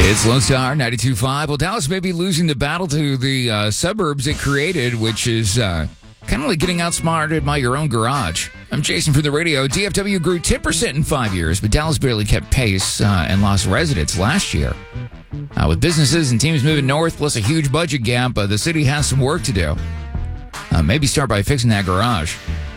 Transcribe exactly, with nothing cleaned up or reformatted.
It's Lone Star ninety-two point five. Well, Dallas may be losing the battle to the uh, suburbs it created, which is uh, kind of like getting outsmarted by your own garage. I'm Jason for the radio. D F W grew ten percent in five years, but Dallas barely kept pace uh, and lost residents last year. Uh, with businesses and teams moving north, plus a huge budget gap, uh, the city has some work to do. Uh, maybe start by fixing that garage.